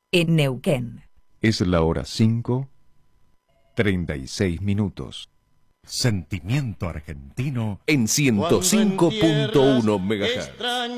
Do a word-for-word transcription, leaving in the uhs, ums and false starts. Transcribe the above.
en Neuquén. Es la hora cinco, treinta y seis minutos. Sentimiento argentino en ciento cinco punto uno megahertz.